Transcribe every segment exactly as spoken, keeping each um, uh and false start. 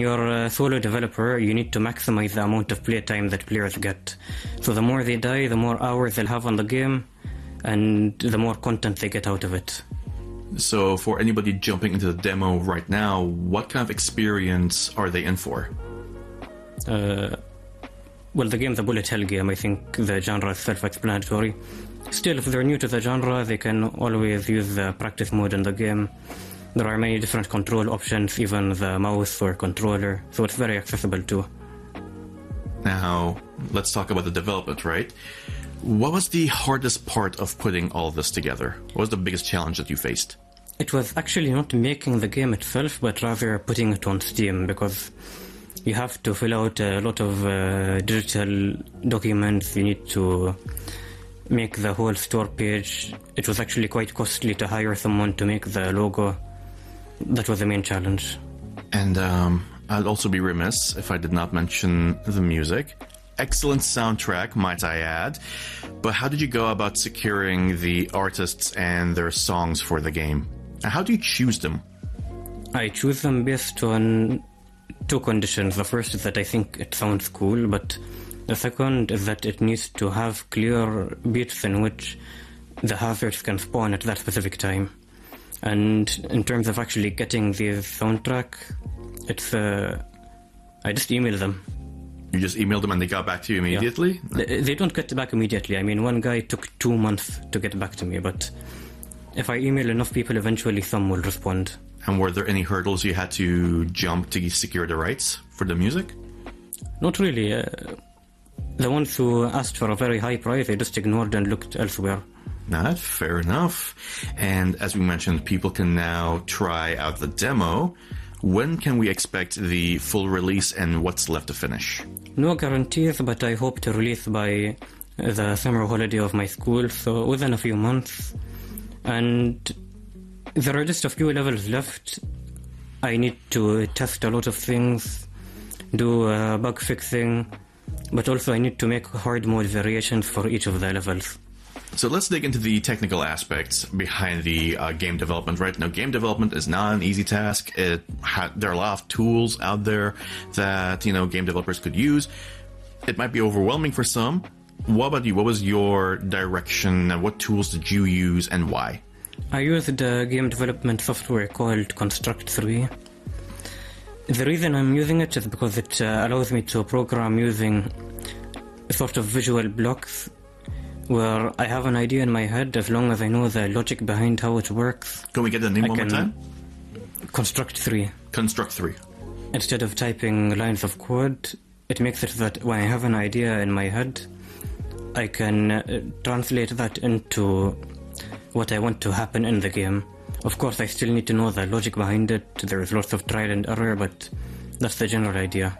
you're a solo developer, you need to maximize the amount of playtime that players get. So the more they die, the more hours they'll have on the game, and the more content they get out of it. So for anybody jumping into the demo right now, what kind of experience are they in for? Uh, well, the game's a bullet hell game. I think the genre is self-explanatory. Still, if they're new to the genre, they can always use the practice mode in the game. There are many different control options, even the mouse or controller, so it's very accessible too. Now, let's talk about the development, right? What was the hardest part of putting all of this together? What was the biggest challenge that you faced? It was actually not making the game itself, but rather putting it on Steam, because you have to fill out a lot of uh, digital documents. You need to make the whole store page. It was actually quite costly to hire someone to make the logo. That was the main challenge. And um, I'd also be remiss if I did not mention the music. Excellent soundtrack, might I add. But how did you go about securing the artists and their songs for the game? And how do you choose them? I choose them based on two conditions. The first is that I think it sounds cool, but the second is that it needs to have clear beats in which the hazards can spawn at that specific time. And in terms of actually getting the soundtrack, it's uh, I just email them. You just emailed them and they got back to you immediately? Yeah. They, they don't get back immediately. I mean, one guy took two months to get back to me, but if I email enough people, eventually some will respond. And were there any hurdles you had to jump to secure the rights for the music? Not really. Uh, the ones who asked for a very high price, I just ignored and looked elsewhere. Now, that's fair enough. And as we mentioned, people can now try out the demo. When can we expect the full release and what's left to finish? No guarantees, but I hope to release by the summer holiday of my school, so within a few months. And there are just a few levels left. I need to test a lot of things, do uh, bug fixing, but also I need to make hard mode variations for each of the levels. So let's dig into the technical aspects behind the uh, game development. Right now, game development is not an easy task. It ha- there are a lot of tools out there that, you know, game developers could use. It might be overwhelming for some. What about you? What was your direction? And what tools did you use and why? I used a game development software called Construct three. The reason I'm using it is because it uh, allows me to program using a sort of visual blocks where I have an idea in my head. As long as I know the logic behind how it works. Can we get the name I one more time? Construct three. Construct three. Instead of typing lines of code, it makes it that when I have an idea in my head, I can uh, translate that into what I want to happen in the game. Of course, I still need to know the logic behind it. There is lots of trial and error, but that's the general idea.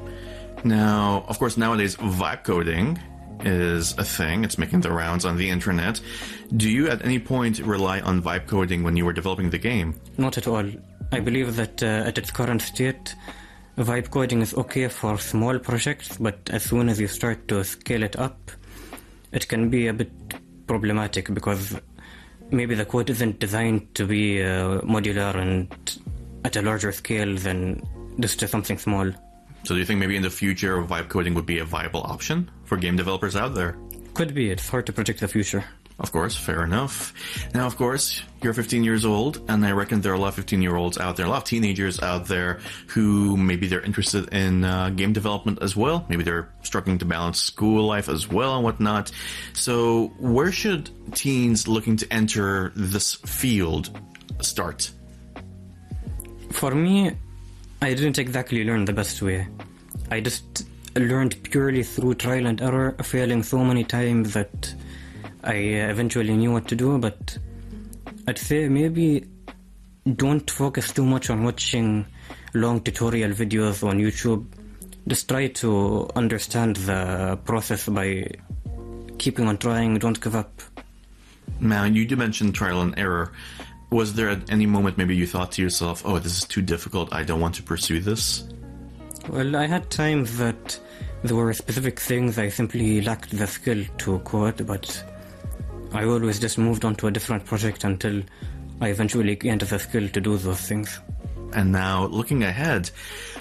Now, of course, nowadays, vibe coding is a thing. It's making the rounds on the internet. Do you at any point rely on vibe coding when you were developing the game? Not at all. I believe that uh, at its current state, vibe coding is okay for small projects, but as soon as you start to scale it up, it can be a bit problematic because maybe the code isn't designed to be uh, modular and at a larger scale than just something small. So do you think maybe in the future vibe coding would be a viable option for game developers out there? Could be. It's hard to predict the future. Of course, fair enough. Now, of course, you're fifteen years old, and I reckon there are a lot of fifteen-year-olds out there, a lot of teenagers out there who maybe they're interested in uh, game development as well. Maybe they're struggling to balance school life as well and whatnot. So where should teens looking to enter this field start? For me, I didn't exactly learn the best way. I just learned purely through trial and error, failing so many times that I eventually knew what to do. But I'd say maybe don't focus too much on watching long tutorial videos on YouTube. Just try to understand the process by keeping on trying. Don't give up. Now, you did mention trial and error. Was there at any moment maybe you thought to yourself, oh, this is too difficult, I don't want to pursue this? Well, I had times that there were specific things I simply lacked the skill to code, but I always just moved on to a different project until I eventually gained the skill to do those things. And now, looking ahead,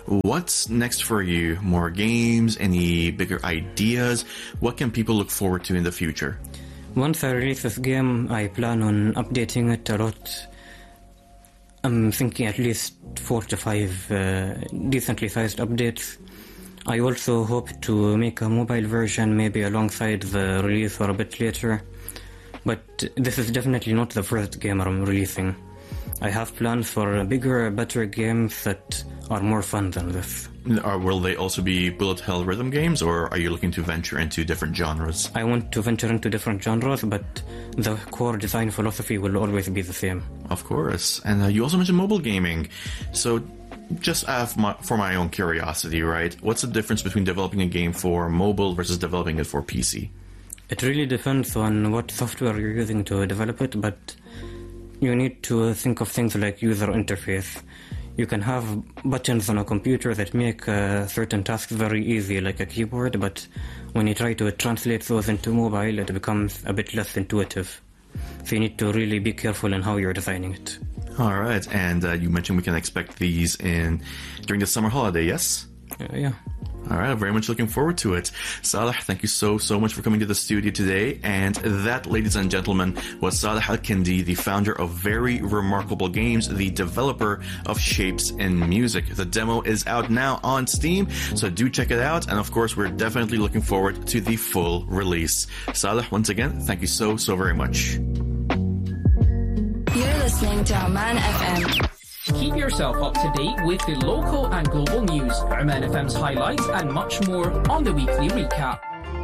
What's next for you? More games? Any bigger ideas? What can people look forward to in the future? Once I release this game, I plan on updating it a lot. I'm thinking at least four to five uh, decently sized updates. I also hope to make a mobile version maybe alongside the release or a bit later. But this is definitely not the first game I'm releasing. I have plans for bigger, better games that are more fun than this. Or will they also be bullet hell rhythm games, or are you looking to venture into different genres? I want to venture into different genres, but the core design philosophy will always be the same. Of course. And uh, you also mentioned mobile gaming. So just uh, for, my, for my own curiosity, right? What's the difference between developing a game for mobile versus developing it for P C? It really depends on what software you're using to develop it, but you need to think of things like user interface. You can have buttons on a computer that make uh, certain tasks very easy, like a keyboard, but when you try to translate those into mobile, it becomes a bit less intuitive. So you need to really be careful in how you're designing it. All right, and uh, you mentioned we can expect these in during the summer holiday, yes? Uh, yeah. All right, I'm very much looking forward to it. Saleh, thank you so, so much for coming to the studio today. And that, ladies and gentlemen, was Saleh Al-Kindi, the founder of Very Remarkable Games, the developer of Shapes in Music. The demo is out now on Steam, so do check it out. And of course, we're definitely looking forward to the full release. Saleh, once again, thank you so, so very much. You're listening to Oman F M. Keep yourself up to date with the local and global news, Oman F M's highlights, and much more on the weekly recap.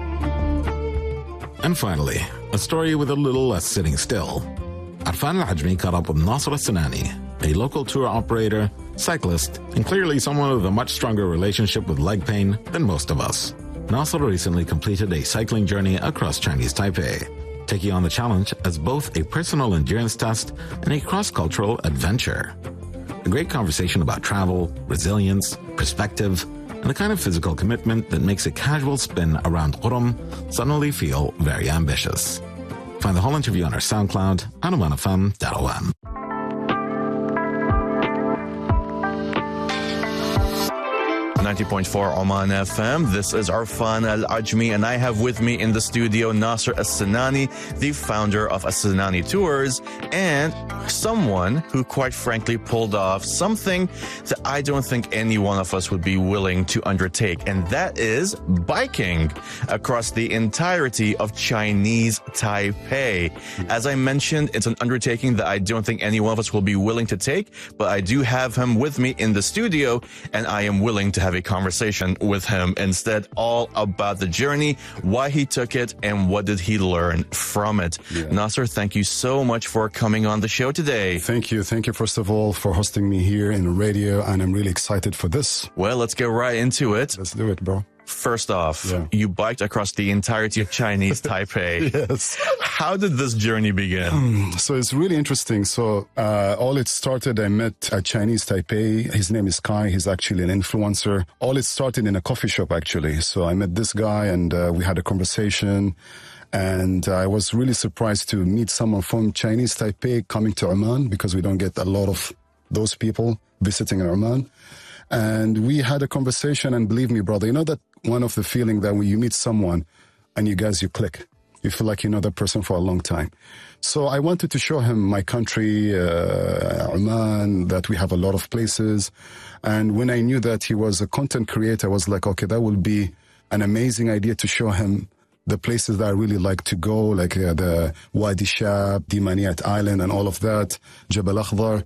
And finally, a story with a little less sitting still. Arfan Al-Ajmi caught up with Nasser Al-Sinani, a local tour operator, cyclist, and clearly someone with a much stronger relationship with leg pain than most of us. Nasser recently completed a cycling journey across Chinese Taipei, taking on the challenge as both a personal endurance test and a cross-cultural adventure. A great conversation about travel, resilience, perspective, and the kind of physical commitment that makes a casual spin around Qurum suddenly feel very ambitious. Find the whole interview on our SoundCloud at oman f m dot o m. ninety point four Oman F M. This is Arfan Al-Ajmi, and I have with me in the studio Nasser Al-Sinani, the founder of Al-Sinani Tours, and someone who quite frankly pulled off something that I don't think any one of us would be willing to undertake, and that is biking across the entirety of Chinese Taipei. As I mentioned, it's an undertaking that I don't think any one of us will be willing to take, but I do have him with me in the studio, and I am willing to have a conversation with him instead, all about the journey, why he took it, and what did he learn from it. Yeah. Nasser, thank you so much for coming on the show today. Thank you. Thank you, first of all, for hosting me here in radio, and I'm really excited for this. Well, let's get right into it. Let's do it, bro. First off, yeah. you biked across the entirety of Chinese Taipei. Yes. How did this journey begin? Um, so it's really interesting. So uh, all it started, I met a Chinese Taipei. His name is Kai. He's actually an influencer. All it started in a coffee shop, actually. So I met this guy, and uh, we had a conversation. And I was really surprised to meet someone from Chinese Taipei coming to Oman, because we don't get a lot of those people visiting Oman. And we had a conversation, and believe me, brother, you know that one of the feeling that when you meet someone and you guys, you click. You feel like you know that person for a long time. So I wanted to show him my country, uh, Oman, that we have a lot of places. And when I knew that he was a content creator, I was like, okay, that will be an amazing idea to show him the places that I really like to go, like uh, the Wadi Shab, Dimaniyat Island, and all of that, Jabal Akhdar.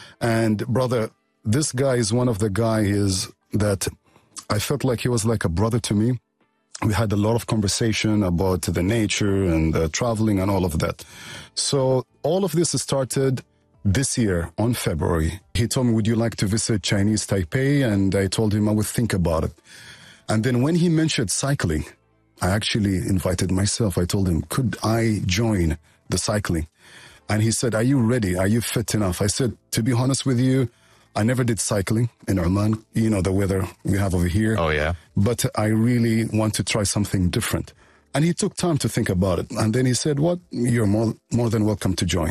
And brother, this guy is one of the guys that I felt like he was like a brother to me. We had a lot of conversation about the nature and uh, traveling and all of that. So all of this started this year on February. He told me, would you like to visit Chinese Taipei? And I told him I would think about it. And then when he mentioned cycling, I actually invited myself. I told him, could I join the cycling? And he said, are you ready? Are you fit enough? I said, to be honest with you, I never did cycling in Oman. You know, the weather we have over here. Oh, yeah. But I really want to try something different. And he took time to think about it. And then he said, what? You're more, more than welcome to join.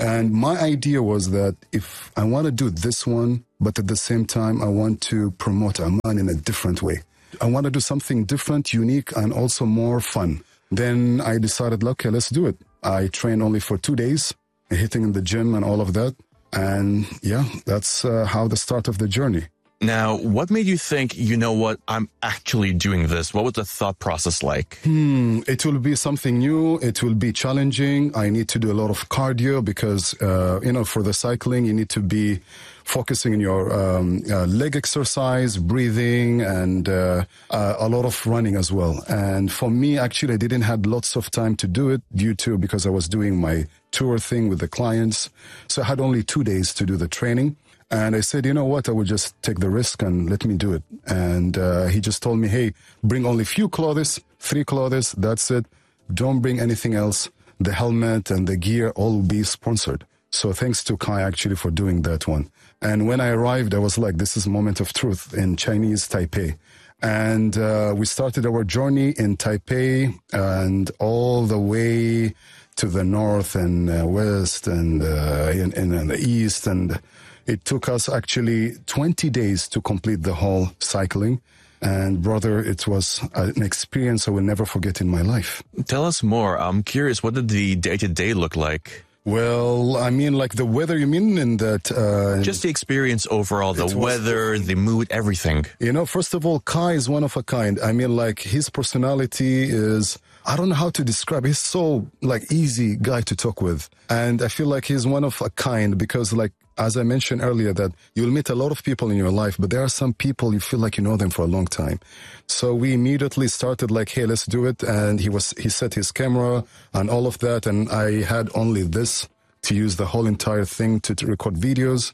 And my idea was that if I want to do this one, but at the same time, I want to promote Oman in a different way. I want to do something different, unique, and also more fun. Then I decided, okay, let's do it. I trained only for two days, hitting in the gym and all of that. And yeah, that's uh, how the start of the journey. Now, what made you think, you know what, I'm actually doing this? What was the thought process like? Hmm, it will be something new. It will be challenging. I need to do a lot of cardio because, uh, you know, for the cycling, you need to be focusing on your um, uh, leg exercise, breathing, and uh, uh, a lot of running as well. And for me, actually, I didn't have lots of time to do it due to because I was doing my tour thing with the clients. So I had only two days to do the training. And I said, you know what, I would just take the risk and let me do it. And uh, he just told me, hey, bring only few clothes, three clothes, that's it. Don't bring anything else. The helmet and the gear all will be sponsored. So thanks to Kai actually for doing that one. And when I arrived, I was like, this is a moment of truth in Chinese Taipei. And uh, we started our journey in Taipei and all the way to the north and uh, west and uh, in, in, in the east. And it took us actually twenty days to complete the whole cycling. And brother, it was an experience I will never forget in my life. Tell us more. I'm curious, what did the day-to-day look like? Well, I mean, like the weather, you mean in that... Uh, Just the experience overall, the weather, the mood, everything. You know, first of all, Kai is one of a kind. I mean, like his personality is... I don't know how to describe. He's so like easy guy to talk with. And I feel like he's one of a kind because like, as I mentioned earlier, that you'll meet a lot of people in your life, but there are some people you feel like you know them for a long time. So we immediately started like, hey, let's do it. And he was, he set his camera and all of that. And I had only this to use the whole entire thing to, to record videos.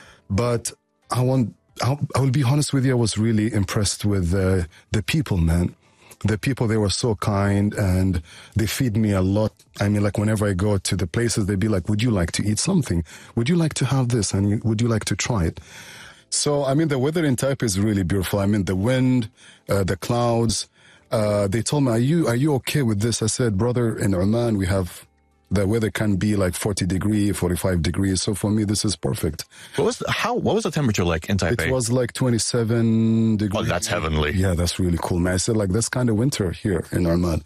But I want, I, I will be honest with you. I was really impressed with uh, the people, man. The people, they were so kind and they feed me a lot. I mean, like whenever I go to the places, they'd be like, would you like to eat something? Would you like to have this? And would you like to try it? So, I mean, the weather in Taipei is really beautiful. I mean, the wind, uh, the clouds, uh, they told me, are you, are you okay with this? I said, brother, in Oman, we have, the weather can be like forty degrees, forty-five degrees. So for me, this is perfect. What was the, how? What was the temperature like in Taipei? It was like twenty-seven degrees. Oh, that's heavenly. Yeah, that's really cool, man. I said like that's kind of winter here in Oman.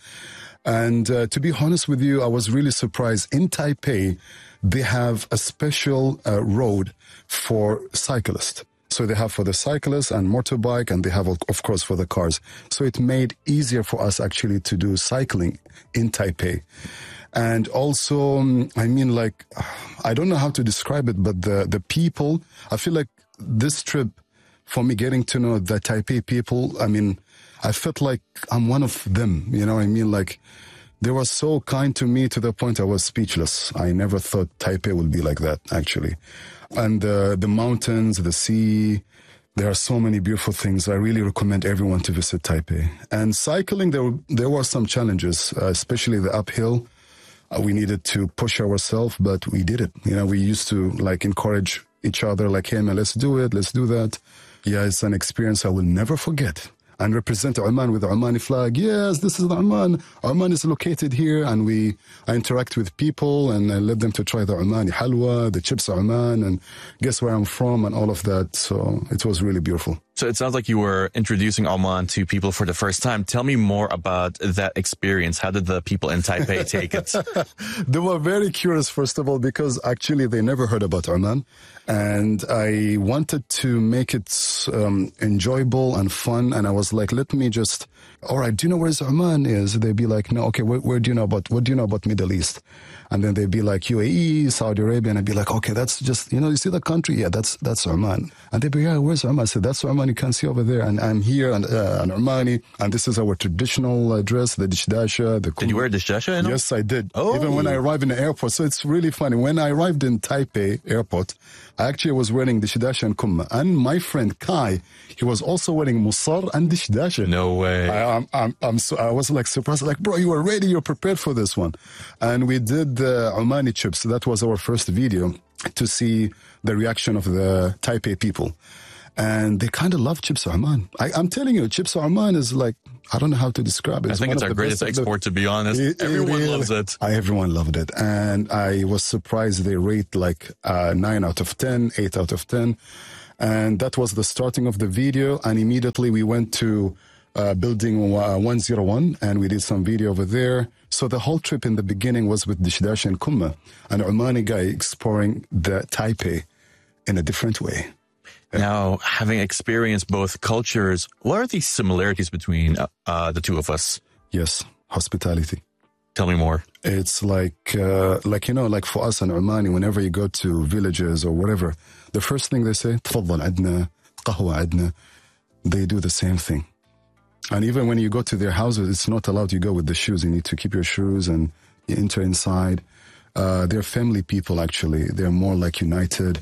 And uh, to be honest with you, I was really surprised. In Taipei, they have a special uh, road for cyclists. So they have for the cyclists and motorbike, and they have, of course, for the cars. So it made easier for us actually to do cycling in Taipei. And also, I mean, like, I don't know how to describe it, but the, the people, I feel like this trip, for me, getting to know the Taipei people, I mean, I felt like I'm one of them, you know what I mean? Like, they were so kind to me to the point I was speechless. I never thought Taipei would be like that, actually. And uh, the mountains, the sea, there are so many beautiful things. I really recommend everyone to visit Taipei. And cycling, there were, there were some challenges, uh, especially the uphill. Uh, we needed to push ourselves, but we did it. You know, we used to like encourage each other, like, hey, man, let's do it. Let's do that. Yeah, it's an experience I will never forget. And represent Oman with the Omani flag. Yes, this is the Oman. Oman is located here, and we I interact with people, and I let them to try the Omani halwa, the chips of Oman, and guess where I'm from, and all of that. So it was really beautiful. So it sounds like you were introducing Oman to people for the first time. Tell me more about that experience. How did the people in Taipei take it? They were very curious, first of all, because actually they never heard about Oman. And I wanted to make it um, enjoyable and fun. And I was like, let me just, all right, do you know where Oman is? They'd be like, no, okay, where, where do you know about, what do you know about Middle East? And then they'd be like U A E, Saudi Arabia. And I'd be like, okay, that's just, you know, you see the country? Yeah, that's that's Oman. And they'd be, yeah, where's Oman? I said, that's Oman, you can see over there. And I'm here, and uh, an Omani. And this is our traditional uh, dress, the dishdasha. The did you wear dishdasha? You know? Yes, I did. Oh. Even when I arrived in the airport. So it's really funny. When I arrived in Taipei airport, I actually was wearing dishdasha and kumma. And my friend Kai, he was also wearing musar and dishdasha. No way. I, I'm, I'm, I'm so, I was like surprised, like, bro, you were ready, you're prepared for this one. And we did the Omani chips. That was our first video to see the reaction of the Taipei people. And they kind of love Chips Oman. I, I'm telling you, Chips Oman is like I don't know how to describe it. I think it's our greatest export, to be honest. It, everyone it, loves it. I, everyone loved it. And I was surprised they rate like uh, nine out of ten, eight out of ten. And that was the starting of the video. And immediately we went to uh, building uh, one oh one and we did some video over there. So the whole trip in the beginning was with Dishdash and Kumma, an Omani guy exploring the Taipei in a different way. Now, having experienced both cultures, what are the similarities between uh, the two of us? Yes, hospitality. Tell me more. It's like, uh, like you know, like for us in Omani, whenever you go to villages or whatever, the first thing they say, تفضل عندنا, قهوة عندنا. They do the same thing. And even when you go to their houses, it's not allowed you go with the shoes. You need to keep your shoes and you enter inside. Uh, they're family people, actually. They're more like united.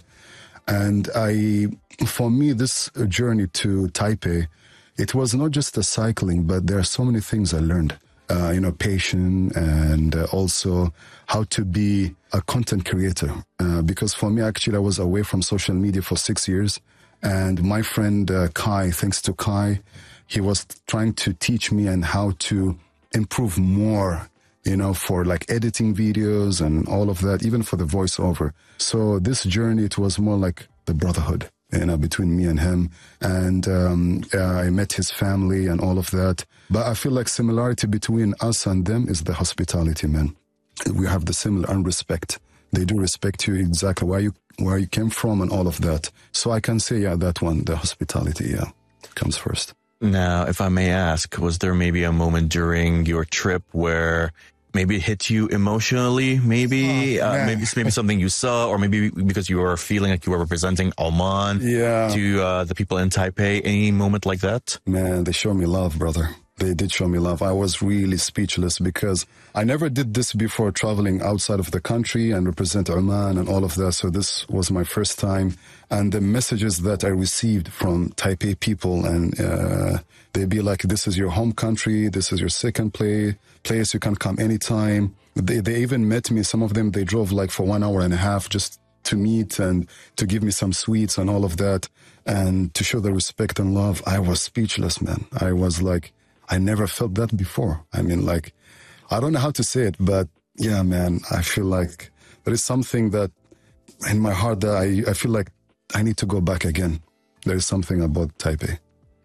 And I, for me, this journey to Taipei, it was not just the cycling, but there are so many things I learned. Uh, you know, patience and uh, also how to be a content creator. Uh, because for me, actually, I was away from social media for six years. And my friend uh, Kai, thanks to Kai, he was trying to teach me and how to improve more, you know, for like editing videos and all of that, even for the voiceover. So this journey, it was more like the brotherhood, you know, between me and him. And um, uh, I met his family and all of that. But I feel like similarity between us and them is the hospitality, man. We have the similar and respect. They do respect you exactly where you where you came from and all of that. So I can say, yeah, that one, the hospitality, yeah, comes first. Now, if I may ask, was there maybe a moment during your trip where maybe it hit you emotionally? Maybe, oh, uh, maybe, maybe something you saw, or maybe because you were feeling like you were representing Oman yeah. to uh, the people in Taipei. Any moment like that? Man, they show me love, brother. They did show me love. I was really speechless because I never did this before, traveling outside of the country and represent Oman and all of that. So this was my first time. And the messages that I received from Taipei people, and uh, they'd be like, this is your home country. This is your second play, place. You can come anytime. They, they even met me. Some of them, they drove like for one hour and a half just to meet and to give me some sweets and all of that. And to show the respect and love. I was speechless, man. I was like, I never felt that before. I mean, like, I don't know how to say it, but yeah, man, I feel like there is something that in my heart that I, I feel like I need to go back again. There is something about Taipei.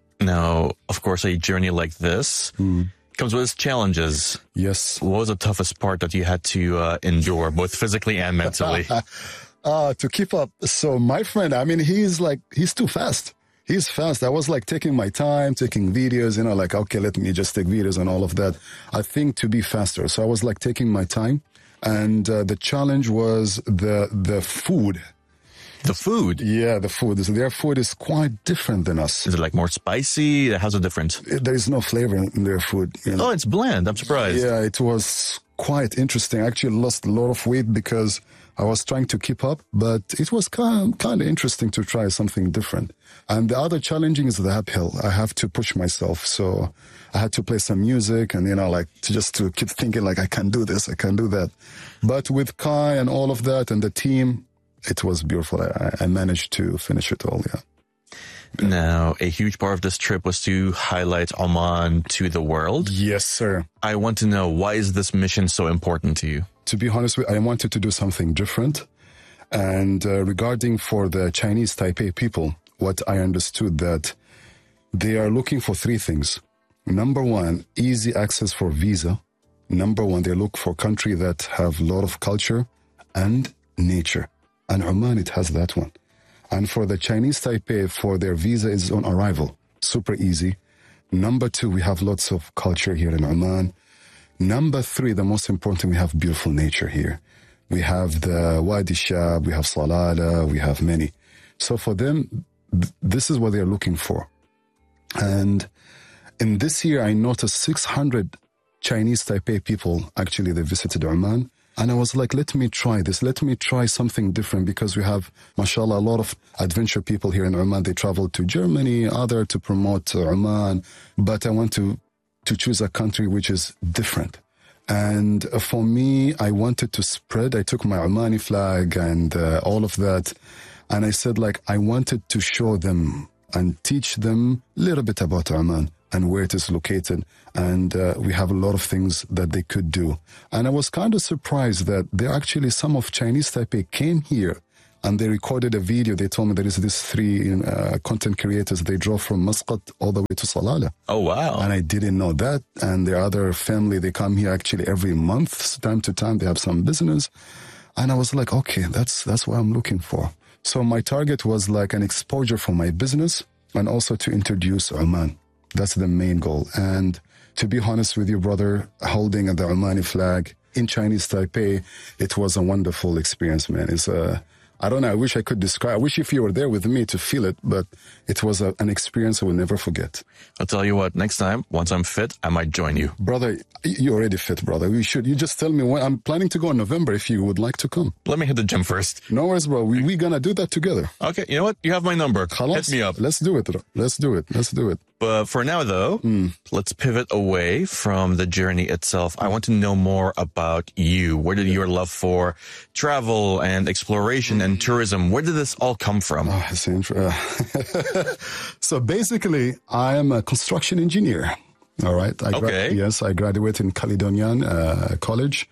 Now, of course, a journey like this mm. comes with its challenges. Yes. What was the toughest part that you had to uh, endure, both physically and mentally? uh, to keep up. So my friend, I mean, he's like, he's too fast. He's fast. I was like taking my time, taking videos, you know, like, okay, let me just take videos and all of that. I think to be faster. So I was like taking my time. And uh, the challenge was the the food. The food? Yeah, the food. Their food is quite different than us. Is it like more spicy? How's it different? There is no flavor in their food. You know? Oh, it's bland. I'm surprised. Yeah, it was quite interesting. I actually lost a lot of weight because I was trying to keep up, but it was kind of, kind of interesting to try something different. And the other challenging is the uphill. I have to push myself. So I had to play some music and, you know, like to just to keep thinking like, I can do this, I can do that. But with Kai and all of that and the team, it was beautiful. I, I managed to finish it all, yeah. Now, a huge part of this trip was to highlight Oman to the world. Yes, sir. I want to know, why is this mission so important to you? To be honest with you, I wanted to do something different. And uh, regarding for the Chinese Taipei people, what I understood that they are looking for three things. Number one, easy access for visa. Number one, they look for country that have a lot of culture and nature. And Oman, it has that one. And for the Chinese Taipei, for their visa is on arrival. Super easy. Number two, we have lots of culture here in Oman. Number three, the most important, we have beautiful nature here. We have the Wadi Shab, we have Salala, we have many. So for them, th- this is what they're looking for. And in this year, I noticed six hundred Chinese Taipei people, actually, they visited Oman. And I was like, let me try this. Let me try something different because we have, mashallah, a lot of adventure people here in Oman. They travel to Germany, other to promote Oman. But I want to, to choose a country which is different. And for me, I wanted to spread. I took my Omani flag and uh, all of that. And I said, like, I wanted to show them and teach them a little bit about Oman. and where it is located. And uh, we have a lot of things that they could do. And I was kind of surprised that there actually some of Chinese Taipei came here and they recorded a video. They told me there is these three uh, content creators. They drove from Muscat all the way to Salalah. Oh, wow. And I didn't know that. And their other family, they come here actually every month, time to time. They have some business. And I was like, okay, that's that's what I'm looking for. So my target was like an exposure for my business and also to introduce Oman. That's the main goal. And to be honest with you, brother, holding the Omani flag in Chinese Taipei, it was a wonderful experience, man. It's a, I don't know, I wish I could describe, I wish if you were there with me to feel it, but it was a, an experience I will never forget. I'll tell you what, next time, once I'm fit, I might join you. Brother, you're already fit, brother. We should, you just tell me when, I'm planning to go in November if you would like to come. Let me hit the gym first. No worries, bro. We, we gonna do that together. Okay, you know what? You have my number. Khalas, hit me up. Let's do it. Let's do it. Let's do it. But for now, though, Mm. let's pivot away from the journey itself. I want to know more about you. Where did your love for travel and exploration and tourism, where did this all come from? Oh, it's inter- so basically, I am a construction engineer. All right. I gra- Okay. Yes, I graduated in Caledonian uh, College.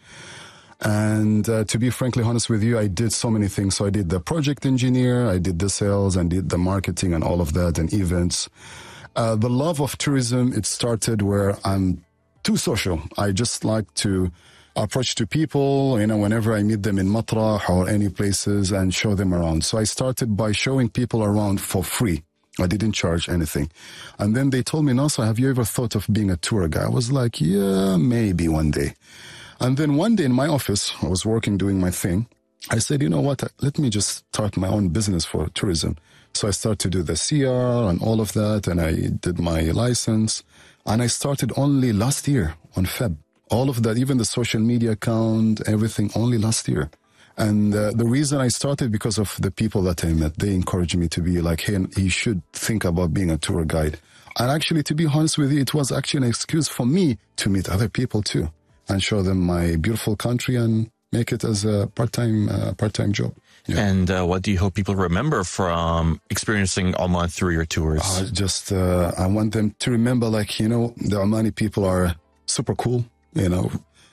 And uh, to be frankly honest with you, I did so many things. So I did the project engineer, I did the sales, and did the marketing and all of that and events. Uh, the love of tourism, it started where I'm too social. I just like to approach to people, you know, whenever I meet them in Matrah or any places and show them around. So I started by showing people around for free. I didn't charge anything. And then they told me, Nasser, have you ever thought of being a tour guide? I was like, yeah, maybe one day. And then one day in my office, I was working, doing my thing. I said, you know what, let me just start my own business for tourism. So I started to do the C R and all of that, and I did my license. And I started only last year on Feb. All of that, even the social media account, everything, only last year. And uh, the reason I started because of the people that I met. They encouraged me to be like, hey, you should think about being a tour guide. And actually, to be honest with you, it was actually an excuse for me to meet other people too and show them my beautiful country and make it as a part-time uh, part-time job. Yeah. And uh, what do you hope people remember from experiencing Oman through your tours? Uh, just, uh, I want them to remember, like, you know, the Omani people are super cool, you know,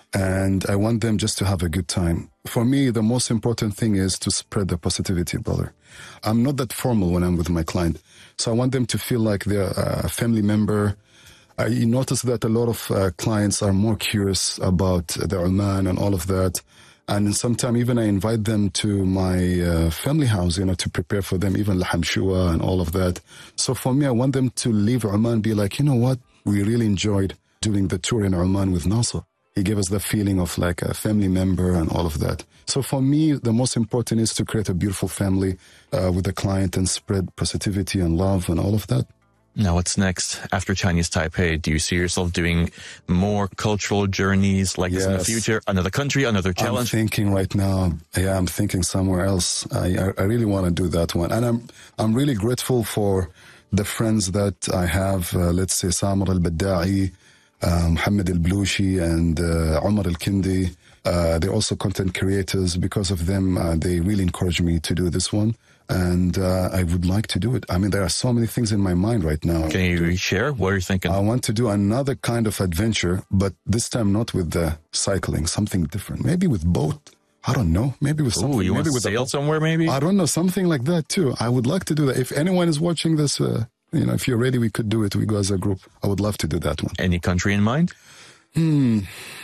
and I want them just to have a good time. For me, the most important thing is to spread the positivity, brother. I'm not that formal when I'm with my client. So I want them to feel like they're a family member. I notice that a lot of uh, clients are more curious about the Oman and all of that. And sometimes even I invite them to my uh, family house, you know, to prepare for them, even laham shua and all of that. So for me, I want them to leave Oman, be like, you know what? We really enjoyed doing the tour in Oman with Nasser. He gave us the feeling of like a family member and all of that. So for me, the most important is to create a beautiful family uh, with the client and spread positivity and love and all of that. Now, what's next after Chinese Taipei? Do you see yourself doing more cultural journeys like this in the Yes. future? Another country, another I'm challenge? thinking right now, yeah, I'm thinking somewhere else. I, I, I really want to do that one. And I'm, I'm really grateful for the friends that I have. Uh, let's say Samar al-Badda'i, uh, Mohammed al-Blushi, and uh, Omar al-Kindi. Uh, they're also content creators. Because of them, uh, they really encourage me to do this one. And uh, I would like to do it. I mean, there are so many things in my mind right now. Can you share? What are you thinking? I want to do another kind of adventure, but this time not with the cycling, something different. Maybe with boat. I don't know. Maybe with something. Ooh, you maybe want to with sail a, somewhere, maybe? I don't know. Something like that too. I would like to do that. If anyone is watching this, uh, you know, if you're ready, we could do it. We go as a group. I would love to do that one. Any country in mind? Hmm.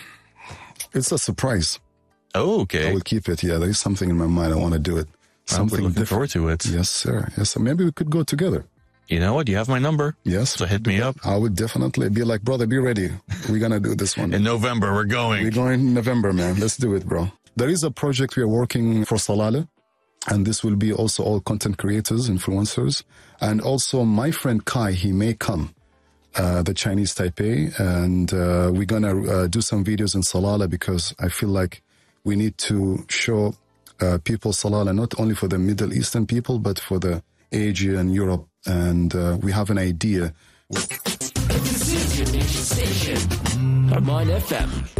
It's a surprise. Oh, I okay. will keep it. Yeah, there is something in my mind. I want to do it. I'm Something looking different. forward to it. Yes, sir. Yes, sir. Maybe we could go together. You know what? You have my number. Yes. So hit me up. I would definitely be like, brother, be ready. We're going to do this one. In November, we're going. We're going in November, man. Let's do it, bro. There is a project we are working for Salalah, and this will be also all content creators, influencers. And also my friend Kai, he may come, uh, the Chinese Taipei, and uh, we're going to uh, do some videos in Salalah because I feel like we need to show uh, people Salalah, not only for the Middle Eastern people, but for the Asia and Europe. And uh, we have an idea. This is your nation station, Oman F M.